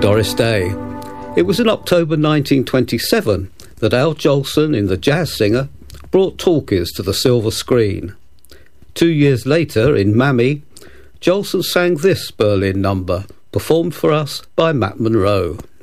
Doris Day. It was in October 1927 that Al Jolson in The Jazz Singer brought talkies to the silver screen. 2 years later, in Mammy, Jolson sang this Berlin number, performed for us by Matt Monro.